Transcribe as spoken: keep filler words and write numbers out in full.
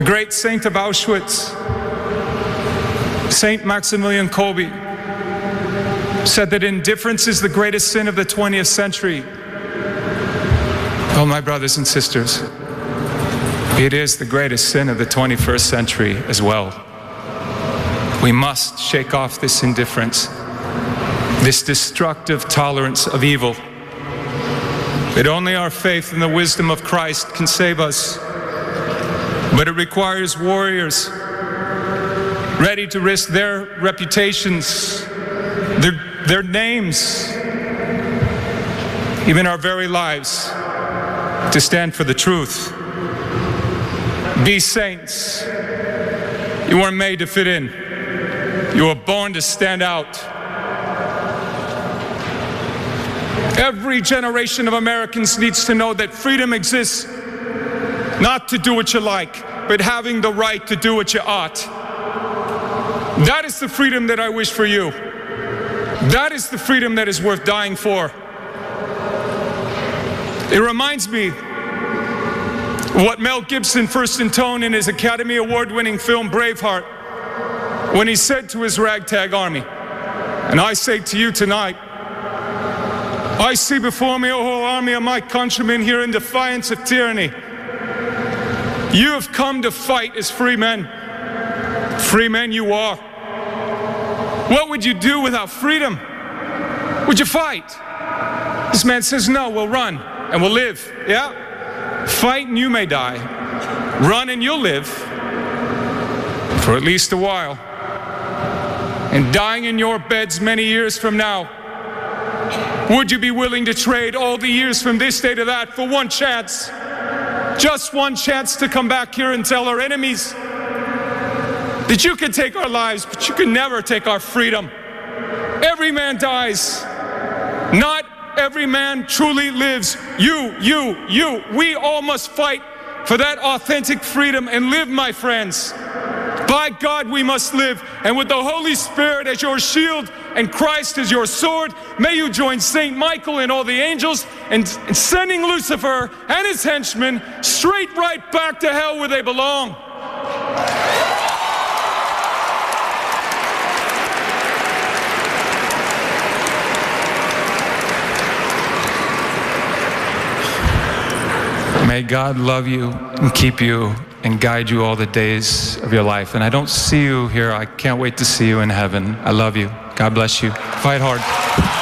The great saint of Auschwitz, Saint Maximilian Kolbe, said that indifference is the greatest sin of the twentieth century. Oh, my brothers and sisters, it is the greatest sin of the twenty-first century as well. We must shake off this indifference, this destructive tolerance of evil. That only our faith in the wisdom of Christ can save us. But it requires warriors ready to risk their reputations, their, their names, even our very lives, to stand for the truth. Be saints. You weren't made to fit in. You were born to stand out. Every generation of Americans needs to know that freedom exists not to do what you like, but having the right to do what you ought. That is the freedom that I wish for you. That is the freedom that is worth dying for. It reminds me of what Mel Gibson first intoned in his Academy Award-winning film Braveheart, when he said to his ragtag army, and I say to you tonight, I see before me a whole army of my countrymen here in defiance of tyranny. You have come to fight as free men. Free men you are. What would you do without freedom? Would you fight? This man says, no, we'll run and we'll live. Yeah? Fight and you may die. Run and you'll live for at least a while. And dying in your beds many years from now, would you be willing to trade all the years from this day to that for one chance? Just one chance to come back here and tell our enemies that you can take our lives, but you can never take our freedom. Every man dies. Not every man truly lives. You, you, you. We all must fight for that authentic freedom and live, my friends. By God, we must live. And with the Holy Spirit as your shield and Christ as your sword, may you join Saint Michael and all the angels in, in sending Lucifer and his henchmen straight right back to hell where they belong. May God love you and keep you and guide you all the days of your life. And I don't see you here. I can't wait to see you in heaven. I love you. God bless you. Fight hard.